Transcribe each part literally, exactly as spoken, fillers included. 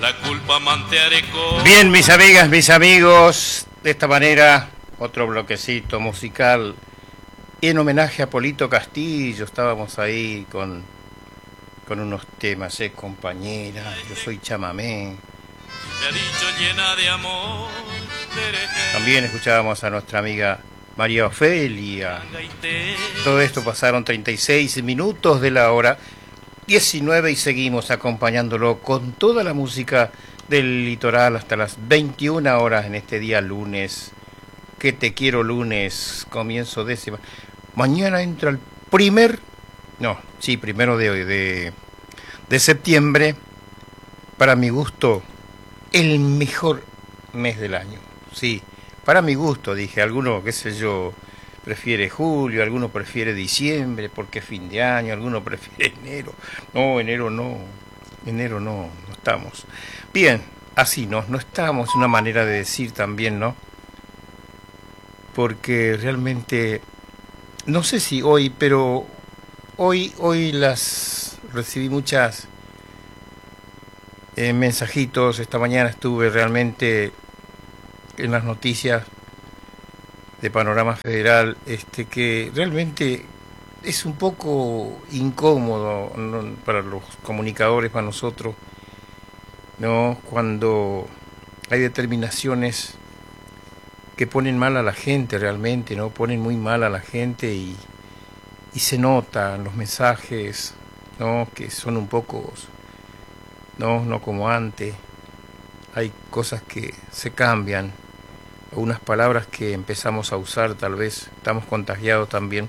La culpa mantearé con... Bien, mis amigas, mis amigos, de esta manera, otro bloquecito musical en homenaje a Polito Castillo. Estábamos ahí con, con unos temas, eh, compañera, yo soy chamamé. Me ha dicho llena de amor. También escuchábamos a nuestra amiga María Ofelia. Todo esto pasaron treinta y seis minutos de la hora diecinueve y seguimos acompañándolo con toda la música del litoral hasta las veintiuna horas en este día lunes. Que te quiero lunes, comienzo décima. Mañana entra el primer, no, sí, primero de hoy, de, de septiembre, para mi gusto, el mejor mes del año. Sí, para mi gusto, dije, alguno, qué sé yo, prefiere julio, alguno prefiere diciembre porque es fin de año, alguno prefiere enero. No, enero no, enero no, no estamos. Bien, así no, no estamos, es una manera de decir también, ¿no? Porque realmente, no sé si hoy, pero hoy, hoy las recibí muchas eh, mensajitos, esta mañana estuve realmente en las noticias de Panorama Federal, este que realmente es un poco incómodo, ¿no?, para los comunicadores, para nosotros, ¿no?, cuando hay determinaciones que ponen mal a la gente realmente, ¿no? Ponen muy mal a la gente y, y se notan los mensajes, ¿no?, que son un poco, no, no como antes. Hay cosas que se cambian, unas palabras que empezamos a usar, tal vez estamos contagiados también,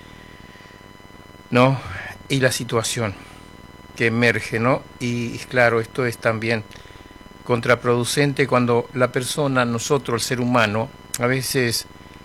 ¿no? Y la situación que emerge, ¿no? Y claro, esto es también contraproducente cuando la persona, nosotros, el ser humano, a veces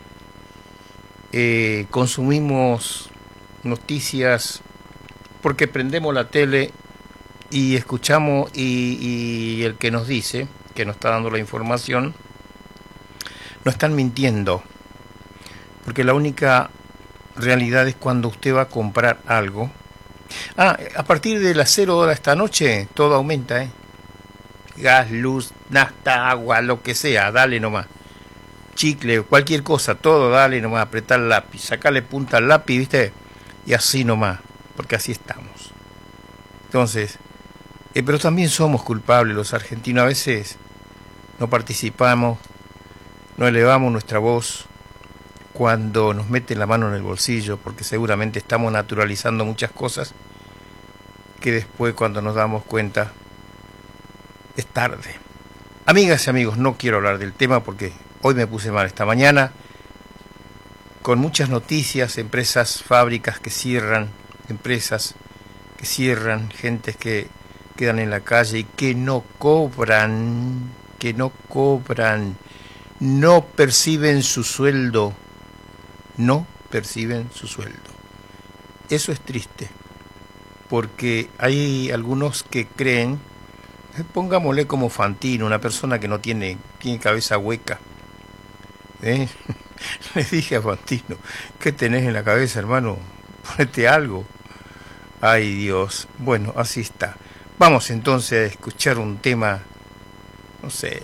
eh, consumimos noticias porque prendemos la tele y escuchamos y, y el que nos dice, que nos está dando la información, no están mintiendo, porque la única realidad es cuando usted va a comprar algo. Ah, a partir de las cero horas esta noche todo aumenta, ¿eh? Gas, luz, nafta, agua, lo que sea, dale nomás. Chicle, cualquier cosa, todo dale nomás, apretar el lápiz, sacarle punta al lápiz, ¿viste? Y así nomás, porque así estamos. Entonces, eh, pero también somos culpables los argentinos, a veces no participamos, no elevamos nuestra voz cuando nos meten la mano en el bolsillo, porque seguramente estamos naturalizando muchas cosas que después, cuando nos damos cuenta, es tarde. Amigas y amigos, no quiero hablar del tema porque hoy me puse mal esta mañana, con muchas noticias, empresas, fábricas que cierran, empresas que cierran, gentes que quedan en la calle y que no cobran, que no cobran, no perciben su sueldo, no perciben su sueldo. Eso es triste, porque hay algunos que creen, pongámosle como Fantino, una persona que no tiene, tiene cabeza hueca. ¿Eh? Le dije a Fantino, ¿qué tenés en la cabeza, hermano? Ponete algo. Ay, Dios. Bueno, así está. Vamos entonces a escuchar un tema, no sé,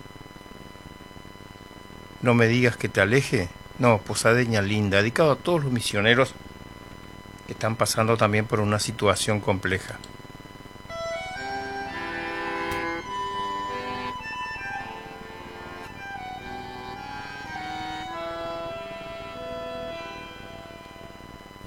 no me digas que te aleje. No, Posadeña Linda, dedicado a todos los misioneros que están pasando también por una situación compleja.